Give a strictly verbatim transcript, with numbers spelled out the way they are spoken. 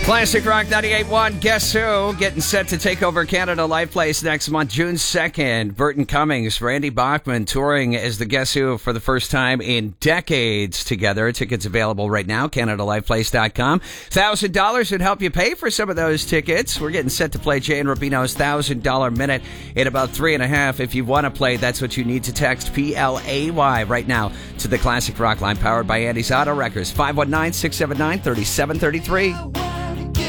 Classic Rock ninety-eight point one, Guess Who? Getting set to take over Canada Life Place next month, June second. Burton Cummings, Randy Bachman touring as the Guess Who for the first time in decades together. Tickets available right now, Canada Life Place dot com. one thousand dollars would help you pay for some of those tickets. We're getting set to play Jay and Rubino's one thousand dollars minute in about three and a half. If you want to play, that's what you need to text P L A Y right now to the Classic Rock line, powered by Andy's Auto Wreckers, five one nine, six seven nine, three seven three three.